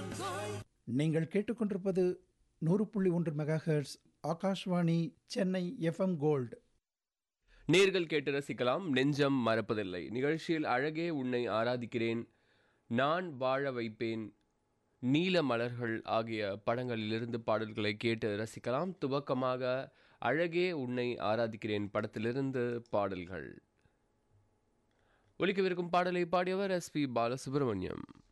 நீங்கள் கேட்டுக்கொண்டிருப்பது 100.1 megahertz Akashvani Chennai FM gold. நேர்கள் கேட்டு ரசிக்கலாம் நெஞ்சம் மறப்பதில்லை நிகழ்ச்சியில் அழகே உன்னை ஆராதிக்கிறேன், நான் வாழ வைப்பேன், நீல மலர்கள் ஆகிய படங்களிலிருந்து பாடல்களை கேட்டு ரசிக்கலாம். துவக்கமாக அழகே உன்னை ஆராதிக்கிறேன் படத்திலிருந்து பாடல்கள். ஒலிக்கவிருக்கும் பாடலை பாடியவர் எஸ்பி பாலசுப்ரமணியம்.